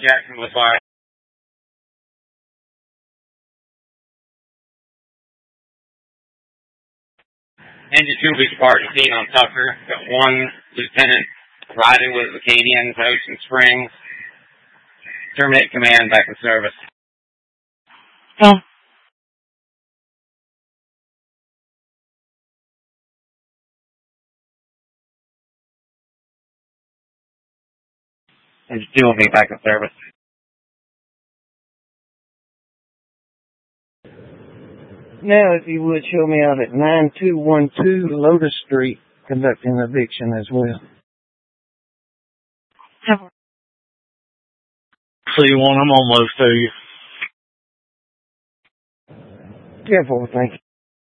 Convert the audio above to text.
Jacksonville Fire. Engine 2 will be departing scene on Tucker. Got one lieutenant riding with Acadians, Ocean Springs. Terminate command, back in service. Engine 2 will be back in service. Now, if you would show me out at 9212 Lotus Street, conducting eviction as well. C1, I'm almost to you. Careful, thank you.